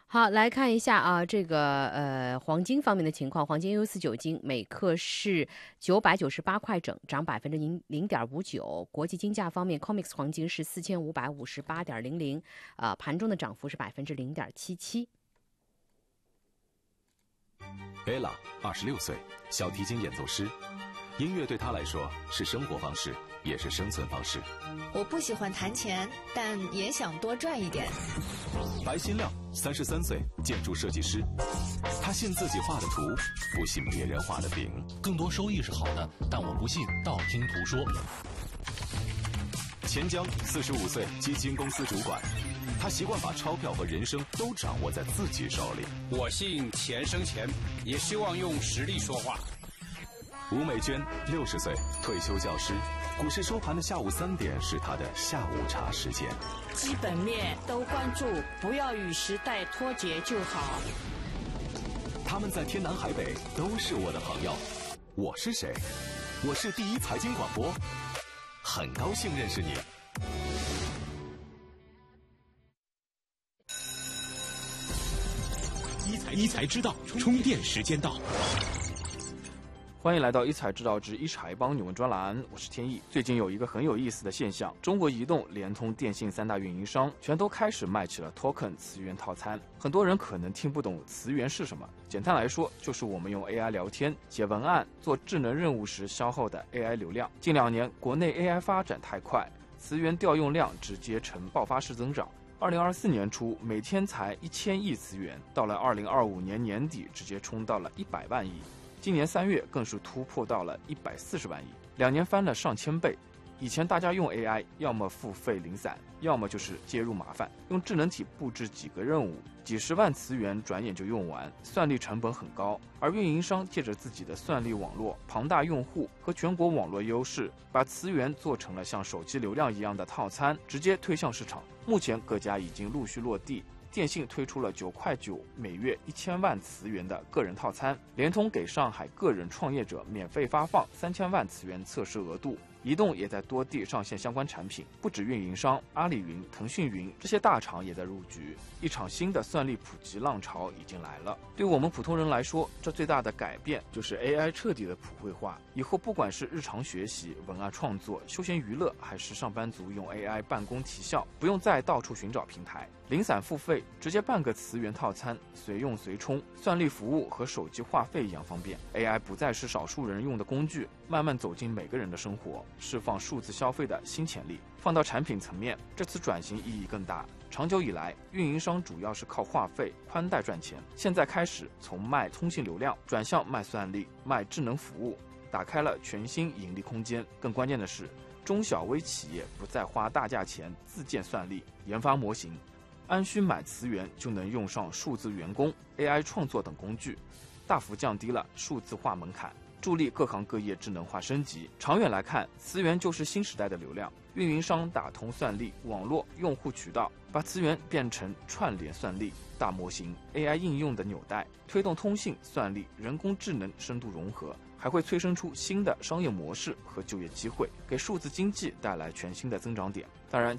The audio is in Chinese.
好，来看一下啊，这个黄金方面的情况，黄金 EU49金每克是998块整，涨0.59%。国际金价方面 ，COMEX 黄金是4558.00，盘中的涨幅是0.77%。 Ella 26岁，小提琴演奏师。音乐对她来说是生活方式，也是生存方式。 我不喜欢弹钱，但也想多赚一点。 白新亮33岁，建筑设计师。他信自己画的图，不信别人画的饼。 更多收益是好的，但我不信道听途说。 钱江45岁，基金公司主管。他习惯把钞票和人生都掌握在自己手里。 我信钱生钱，也希望用实力说话。 吴美娟60岁，退休教师。股市收盘的下午3点是他的下午茶时间。 基本面都关注，不要与时代脱节就好。 他们在天南海北都是我的朋友。我是谁？我是第一财经广播，很高兴认识你。 一财知道，充电时间到。 欢迎来到一财知道之一财帮你问专栏，我是天意。最近有一个很有意思的现象，中国移动、联通、电信3大运营商全都开始卖起了 token 词源套餐。很多人可能听不懂词源是什么，简单来说就是我们用 AI 聊天、写文案、做智能任务时消耗的 AI 流量。近2年国内 AI 发展太快，词源调用量直接呈爆发式增长。2024年初每天才1000亿词源，到了2025年年底直接冲到了100万亿。今年3月更是突破到了140万亿，2年翻了上千倍。以前大家用 AI 要么付费零散，要么就是接入麻烦，用智能体布置几个任务，几十万词源转眼就用完，算力成本很高。而运营商借着自己的算力网络、庞大用户和全国网络优势，把词源做成了像手机流量一样的套餐，直接推向市场。目前各家已经陆续落地。电信推出了9.9块每月1000万词源的个人套餐，联通给上海个人创业者免费发放3000万词源测试额度，移动也在多地上线相关产品。不止运营商，阿里云、腾讯云这些大厂也在入局，一场新的算力普及浪潮已经来了。对我们普通人来说，这最大的改变就是 AI 彻底的普惠化。以后不管是日常学习、文案创作、休闲娱乐，还是上班族用 AI 办公提效，不用再到处寻找平台，零散付费，直接办个词源套餐，随用随充，算力服务和手机话费一样方便。AI 不再是少数人用的工具，慢慢走进每个人的生活，释放数字消费的新潜力。放到产品层面，这次转型意义更大。长久以来，运营商主要是靠话费、宽带赚钱，现在开始从卖通信流量转向卖算力、卖智能服务，打开了全新盈利空间。更关键的是，中小微企业不再花大价钱自建算力、研发模型，安需买词源就能用上数字员工、AI 创作等工具，大幅降低了数字化门槛，助力各行各业智能化升级。长远来看，词源就是新时代的流量。运营商打通算力、网络、用户渠道，把词源变成串联算力、大模型、AI 应用的纽带，推动通信、算力、人工智能深度融合，还会催生出新的商业模式和就业机会，给数字经济带来全新的增长点。当然，